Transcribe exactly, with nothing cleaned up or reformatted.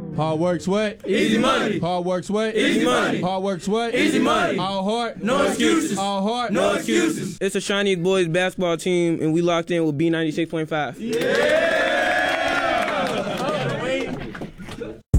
Hard work, sweat. Easy money. Hard work, sweat. Easy money. Hard work, sweat. Easy money. All heart. No excuses. All heart. No excuses. It's a Shiny Boys basketball team, and we locked in with B ninety-six point five. Yeah!